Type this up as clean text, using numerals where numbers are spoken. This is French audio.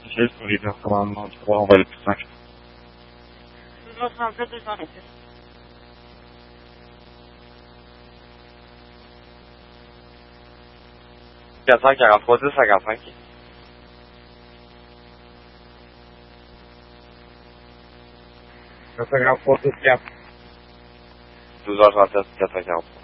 affiché sur les commandements 3, on va aller plus 5. 237, 226. Quatre cent 43, 10, 55. 453, 4. 12h37, 443.